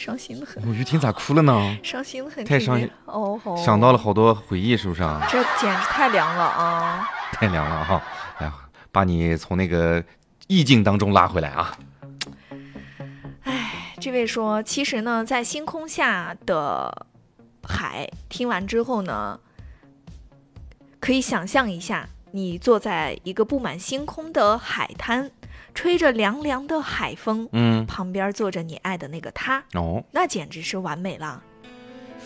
伤心的很。 雨婷咋哭了呢？ 伤心的很， 太伤心哦吼， 想到了好多回忆，是不是啊？ 这简直太凉了啊！ 太凉了哈！哎呀，把你从那个意境当中拉回来啊！ 哎，这位说，其实呢，在星空下的海，听完之后呢，可以想象一下，你坐在一个布满星空的海滩，吹着凉凉的海风，旁边坐着你爱的那个他，那简直是完美了。